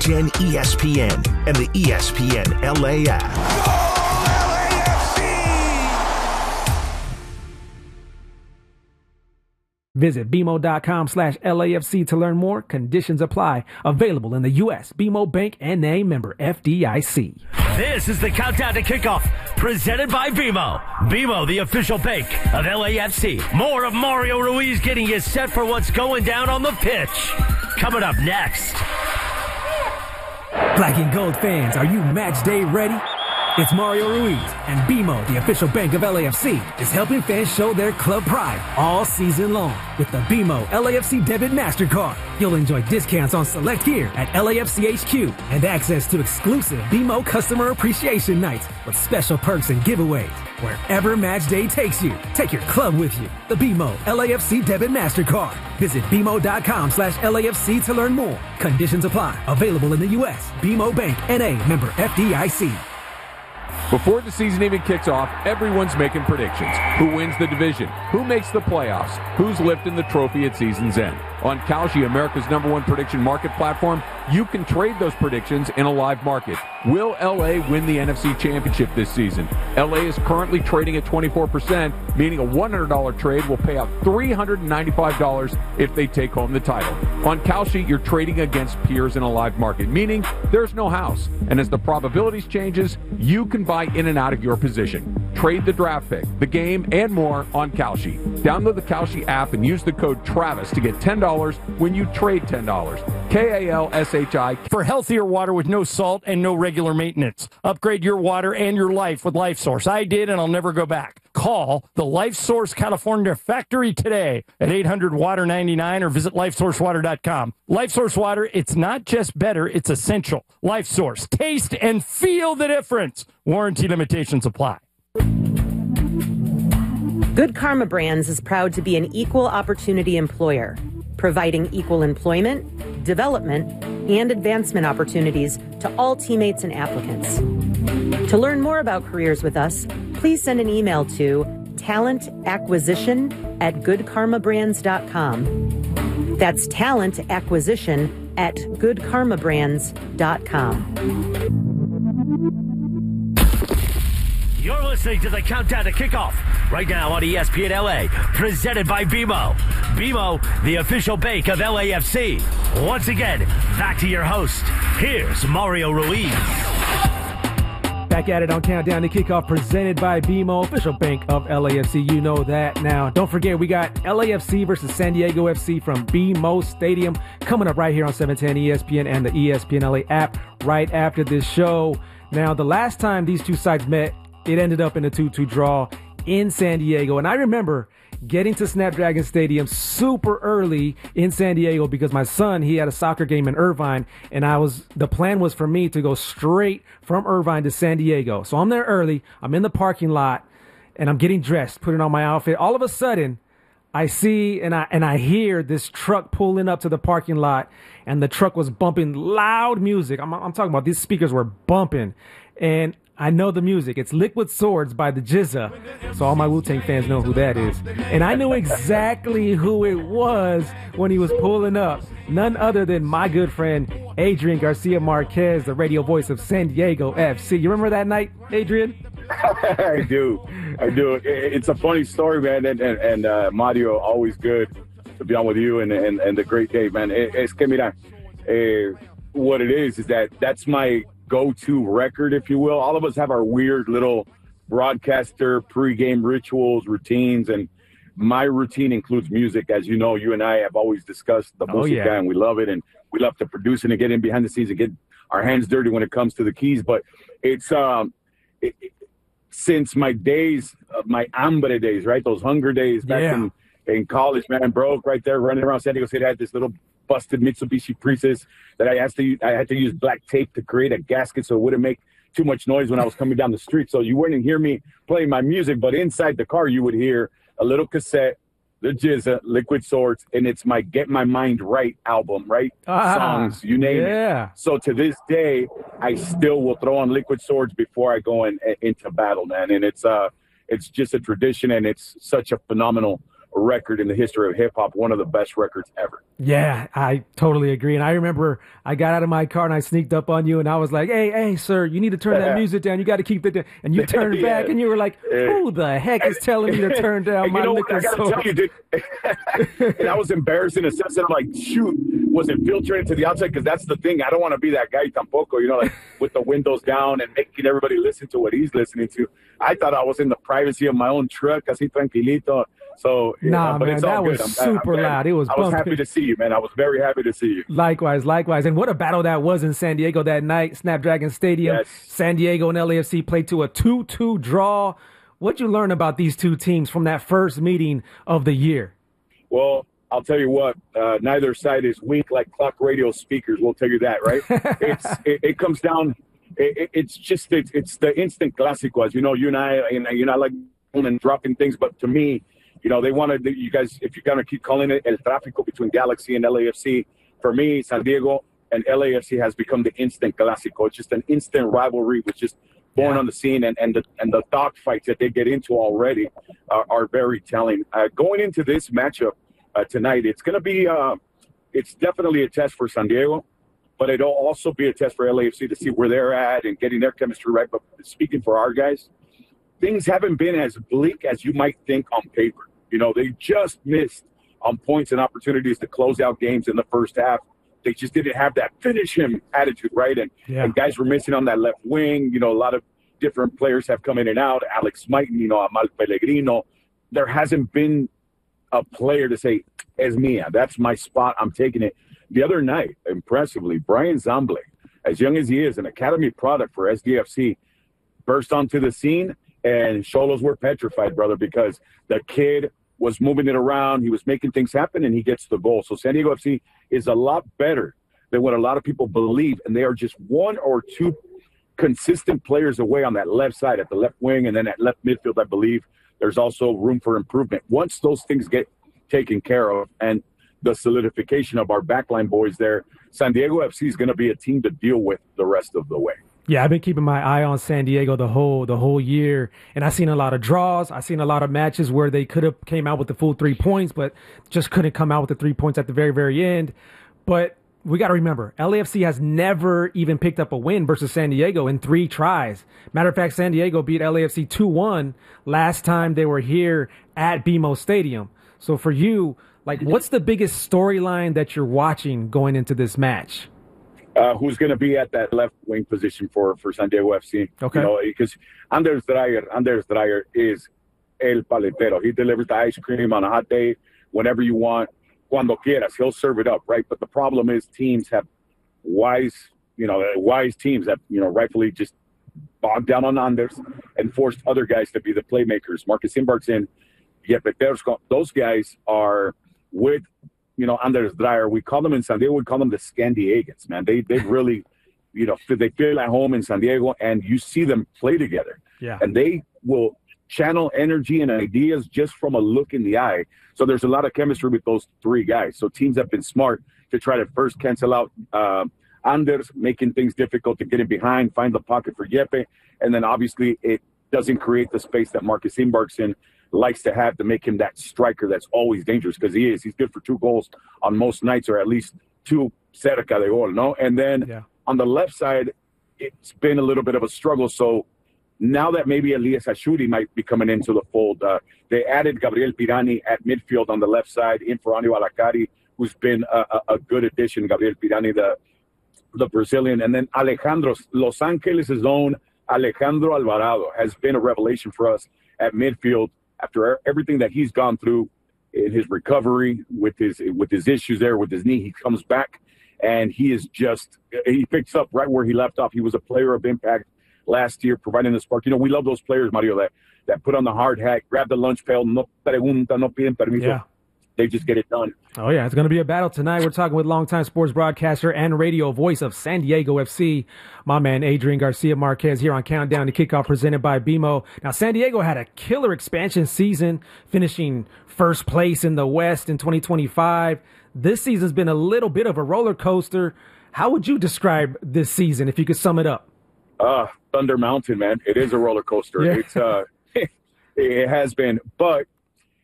Gen ESPN and the ESPN LA app. Visit BMO.com/LAFC to learn more. Conditions apply. Available in the U.S. BMO Bank N.A. member FDIC. This is the countdown to kickoff, presented by BMO. BMO, the official bank of LAFC. More of Mario Ruiz getting you set for what's going down on the pitch. Coming up next. Black and gold fans, are you match day ready? It's Mario Ruiz, and BMO, the official bank of LAFC, is helping fans show their club pride all season long with the BMO LAFC Debit MasterCard. You'll enjoy discounts on select gear at LAFC HQ and access to exclusive BMO customer appreciation nights with special perks and giveaways. Wherever match day takes you, take your club with you. The BMO LAFC Debit MasterCard. Visit BMO.com/LAFC to learn more. Conditions apply. Available in the U.S. BMO Bank N.A. member FDIC. Before the season even kicks off, everyone's making predictions. Who wins the division? Who makes the playoffs? Who's lifting the trophy at season's end? On Kalshi, America's #1 prediction market platform, you can trade those predictions in a live market. Will LA win the NFC Championship this season? LA is currently trading at 24%, meaning a $100 trade will pay out $395 if they take home the title. On Kalshi, you're trading against peers in a live market, meaning there's no house. And as the probabilities changes, you can buy in and out of your position. Trade the draft pick, the game, and more on Kalshi. Download the Kalshi app and use the code TRAVIS to get $10 when you trade $10. KALSHI. For healthier water with no salt and no regular maintenance. Upgrade your water and your life with LifeSource. I did, and I'll never go back. Call the LifeSource California factory today at 800-WATER-99 or visit LifeSourceWater.com. LifeSource Water, it's not just better, it's essential. LifeSource. Taste and feel the difference. Warranty limitations apply. Good Karma Brands is proud to be an equal opportunity employer, providing equal employment, development, and advancement opportunities to all teammates and applicants. To learn more about careers with us, please send an email to talentacquisition@goodkarmabrands.com. That's talentacquisition@goodkarmabrands.com. You're listening to the countdown to kickoff right now on ESPN LA, presented by BMO. BMO, the official bank of LAFC. Once again, back to your host. Here's Mario Ruiz. Back at it on Countdown to Kickoff, presented by BMO, official bank of LAFC. You know that now. Don't forget, we got LAFC versus San Diego FC from BMO Stadium coming up right here on 710 ESPN and the ESPN LA app right after this show. Now, the last time these two sides met, it ended up in a 2-2 draw in San Diego. And I remember getting to Snapdragon Stadium super early in San Diego because my son, he had a soccer game in Irvine, and the plan was for me to go straight from Irvine to San Diego. So I'm there early. I'm in the parking lot, and I'm getting dressed, putting on my outfit. All of a sudden, I see and I hear this truck pulling up to the parking lot, and the truck was bumping loud music. I'm talking about these speakers were bumping, and I know the music. It's Liquid Swords by the GZA. So all my Wu-Tang fans know who that is. And I knew exactly who it was when he was pulling up. None other than my good friend, Adrian Garcia Marquez, the radio voice of San Diego FC. You remember that night, Adrian? I do. It's a funny story, man. And Mario, always good to be on with you and the great Dave, man. Es que mira, what it is that's my go-to record, if you will. All of us have our weird little broadcaster pre-game rituals, routines, and my routine includes music. As you know, you and I have always discussed the música, and we love it, and we love to produce it and get in behind the scenes and get our hands dirty when it comes to the keys. But it's since my days, my hambre days, right? Those hunger days back in college, man, broke right there running around San Diego City. I had this little busted Mitsubishi Prius that I had to use black tape to create a gasket so it wouldn't make too much noise when I was coming down the street. So you wouldn't hear me playing my music, but inside the car you would hear a little cassette, the GZA, Liquid Swords, and it's my Get My Mind Right album, right? Songs, you name it. So to this day, I still will throw on Liquid Swords before I go into battle, man. And it's just a tradition, and it's such a phenomenal record in the history of hip-hop, one of the best records ever. Yeah, I totally agree. And I remember I got out of my car and I sneaked up on you and I was like, hey, sir, you need to turn that music down. You got to keep that down. And you turned back and you were like, who the heck is telling me to turn down my liquor store? And I was embarrassed in a sense that I'm like, shoot, was it filtering to the outside? Because that's the thing. I don't want to be that guy tampoco, like with the windows down and making everybody listen to what he's listening to. I thought I was in the privacy of my own truck, así tranquilito. So, man, that was good. super loud. It was bumping. I was happy to see you, man. I was very happy to see you. Likewise. And what a battle that was in San Diego that night, Snapdragon Stadium. Yes. San Diego and LAFC played to a 2-2 draw. What'd you learn about these two teams from that first meeting of the year? Well, I'll tell you what, neither side is weak like clock radio speakers. We'll tell you that, right? It comes down. It's the instant clásico, as you know. You and I like and dropping things, but to me, they wanted you guys, if you're going to keep calling it El Tráfico between Galaxy and LAFC, for me, San Diego and LAFC has become the instant clásico. It's just an instant rivalry, which is born on the scene, and the dog fights that they get into already are very telling. Going into this matchup tonight, it's going to be it's definitely a test for San Diego, but it'll also be a test for LAFC to see where they're at and getting their chemistry right. But speaking for our guys, things haven't been as bleak as you might think on paper. They just missed on points and opportunities to close out games in the first half. They just didn't have that finish him attitude, right? And guys were missing on that left wing. A lot of different players have come in and out. Alex Maiton, Amal Pellegrino. There hasn't been a player to say, es mía, that's my spot, I'm taking it. The other night, impressively, Brian Zamble, as young as he is, an academy product for SDFC, burst onto the scene, and Xolos were petrified, brother, because the kid was moving it around, he was making things happen, and he gets the goal. So San Diego FC is a lot better than what a lot of people believe, and they are just one or two consistent players away on that left side, at the left wing, and then at left midfield, I believe. There's also room for improvement. Once those things get taken care of and the solidification of our backline boys there, San Diego FC is going to be a team to deal with the rest of the way. Yeah, I've been keeping my eye on San Diego the whole year, and I've seen a lot of draws. I've seen a lot of matches where they could have came out with the full 3 points, but just couldn't come out with the 3 points at the very, very end. But we got to remember, LAFC has never even picked up a win versus San Diego in 3 tries. Matter of fact, San Diego beat LAFC 2-1 last time they were here at BMO Stadium. So for you, what's the biggest storyline that you're watching going into this match? Who's going to be at that left wing position for San Diego FC? Okay. Because Anders Dreyer is el paletero. He delivers the ice cream on a hot day whenever you want. Cuando quieras, he'll serve it up, right? But the problem is teams have wise teams that, rightfully just bogged down on Anders and forced other guys to be the playmakers. Marcus Imbarkson, Jeppe Tersko, those guys are with, Anders Dreyer. We call them in San Diego, we call them the Scandiegans, man. They really, they feel at home in San Diego, and you see them play together. Yeah. And they will channel energy and ideas just from a look in the eye. So there's a lot of chemistry with those 3 guys. So teams have been smart to try to first cancel out Anders, making things difficult to get in behind, find the pocket for Jeppe, and then obviously it doesn't create the space that Marcus Imbarkson likes to have to make him that striker that's always dangerous, because he is. He's good for 2 goals on most nights, or at least 2 cerca de gol, no? And then on the left side, it's been a little bit of a struggle. So now that maybe Elias Ashuri might be coming into the fold, they added Gabriel Pirani at midfield on the left side in for Anibal Akari, who's been a good addition. Gabriel Pirani, the Brazilian. And then Los Angeles' own Alejandro Alvarado has been a revelation for us at midfield after everything that he's gone through in his recovery with his issues there with his knee. He comes back and he picks up right where he left off. He was a player of impact last year, providing the spark. We love those players, Mario, that put on the hard hat, grab the lunch pail, no pregunta, no piden permiso. Yeah. They just get it done. Oh, yeah. It's going to be a battle tonight. We're talking with longtime sports broadcaster and radio voice of San Diego FC, my man Adrian Garcia Marquez, here on Countdown to Kickoff, presented by BMO. Now, San Diego had a killer expansion season, finishing first place in the West in 2025. This season's been a little bit of a roller coaster. How would you describe this season, if you could sum it up? Thunder Mountain, man. It is a roller coaster. Yeah. It has been, but